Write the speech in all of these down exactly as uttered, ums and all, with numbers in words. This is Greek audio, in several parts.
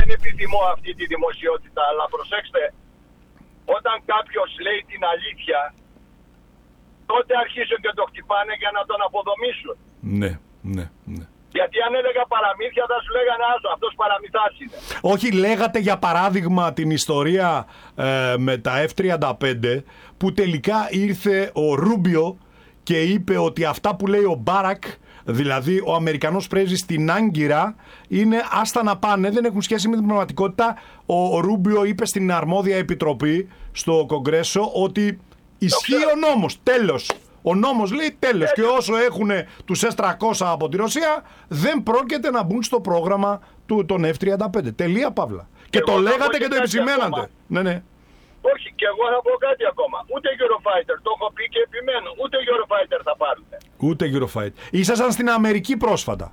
επιθυμώ αυτή τη δημοσιότητα, αλλά προσέξτε, όταν κάποιος λέει την αλήθεια, τότε αρχίζουν και το χτυπάνε για να τον αποδομήσουν. Ναι, ναι, ναι. Γιατί αν έλεγα παραμύθια θα σου λέγανε άσο, αυτός παραμυθάς είναι. Όχι, λέγατε για παράδειγμα την ιστορία ε, με τα εφ τριάντα πέντε που τελικά ήρθε ο Ρούμπιο και είπε ότι αυτά που λέει ο Μπάρακ, δηλαδή ο Αμερικανός πρέσβης στην Άγκυρα, είναι άστα να πάνε, δεν έχουν σχέση με την πραγματικότητα. Ο, ο Ρούμπιο είπε στην αρμόδια επιτροπή στο Κογκρέσο ότι ισχύει ο νόμος, τέλος. Ο νόμος λέει τέλος και όσο έχουν τους ες τριακόσια από τη Ρωσία δεν πρόκειται να μπουν στο πρόγραμμα του, των εφ τριάντα πέντε. Τελεία παύλα. Και, και το λέγατε και το επισημαίνατε. Ναι, ναι. Όχι, και εγώ θα πω κάτι ακόμα. Ούτε Eurofighter, το έχω πει και επιμένω. Ούτε Eurofighter θα πάρουν. Ούτε Eurofighter. Ήσασταν στην Αμερική πρόσφατα.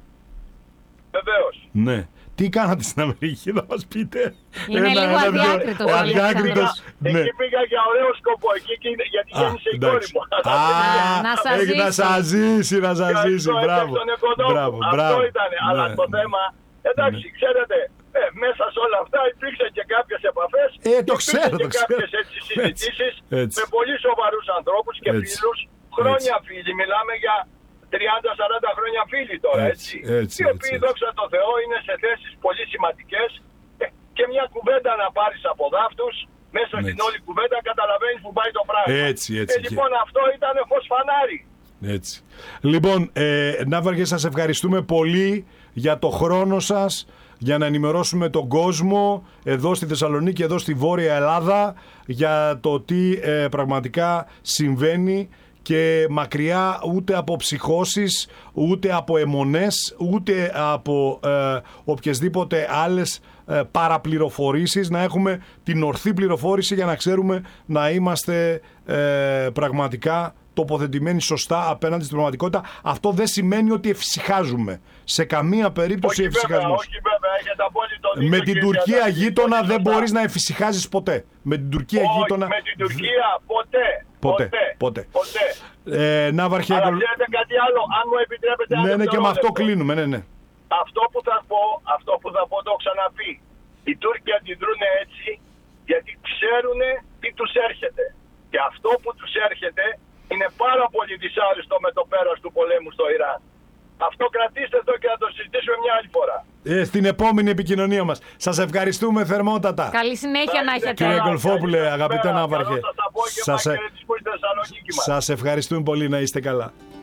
Βεβαίως. Ναι. Τι κάνατε στην Αμερική, θα μας πείτε? Είναι ένα, λίγο αδιάκριτος. Αδιάκριτος. Ναι. Εκεί πήγα για ωραίο σκοπό, εκεί, γιατί Α, γέννησε η κόρη μου. Α, να σας ζήσει. Να σας ζήσει, να σας ζήσει. Μπράβο. Μπράβο, Αυτό ήταν. Ναι. Αλλά το θέμα, εντάξει, ναι. ξέρετε, ε, μέσα σε όλα αυτά υπήρξαν και κάποιες επαφές. Ε, το ξέρω, και το ξέρω. κάποιες έτσι συζητήσεις με πολύ σοβαρούς ανθρώπους και έτσι. φίλους. Χρόνια έτσι. Φίλοι, μιλάμε για τριάντα σαράντα χρόνια φίλοι τώρα, έτσι. έτσι, έτσι οι οποίοι, δόξα τω Θεώ, είναι σε θέσεις πολύ σημαντικές και μια κουβέντα να πάρεις από δάφτους, μέσα έτσι. Στην όλη κουβέντα καταλαβαίνεις που πάει το πράγμα. Έτσι, έτσι. Ε, λοιπόν, και... αυτό ήταν φως φανάρι. Έτσι. Λοιπόν, ε, Ναύαρχε, σας ευχαριστούμε πολύ για το χρόνο σας, για να ενημερώσουμε τον κόσμο εδώ στη Θεσσαλονίκη, εδώ στη Βόρεια Ελλάδα, για το τι ε, πραγματικά συμβαίνει. Και μακριά ούτε από ψυχώσεις, ούτε από αιμονές, ούτε από ε, οποιασδήποτε άλλες ε, παραπληροφορήσεις, να έχουμε την ορθή πληροφόρηση για να ξέρουμε να είμαστε ε, πραγματικά τοποθετημένοι σωστά απέναντι στην πραγματικότητα. Αυτό δεν σημαίνει ότι εφησυχάζουμε. Σε καμία περίπτωση εφησυχασμός. Όχι βέβαια, έχετε απόλυτο δίκιο. Με την Τουρκία γείτονα δεν μπορείς να εφησυχάζεις ποτέ. Με την Τουρκία όχι, γείτονα... με την Τουρκία ποτέ. Ποτέ, ποτέ. ποτέ. Ε, Ναύαρχε, αλλά ξέρετε κάτι άλλο, αν μου επιτρέπετε. Ναι, ναι, και με αυτό κλείνουμε, ναι, ναι. Αυτό που θα πω, αυτό που θα πω το έχω ξαναπεί. Οι Τούρκοι αντιδρούν έτσι γιατί ξέρουν τι τους έρχεται. Και αυτό που τους έρχεται είναι πάρα πολύ δυσάρεστο με το πέρας του πολέμου στο Ιράν. Αυτό κρατήστε το και να το συζητήσουμε μια άλλη φορά. Ε, στην επόμενη επικοινωνία μας. Σας ευχαριστούμε θερμότατα. Καλή συνέχεια να έχετε. Κύριε Κολφόπουλε, αγαπητέ Ναύαρχε. Σας, σας ευχαριστούμε πολύ, να είστε καλά.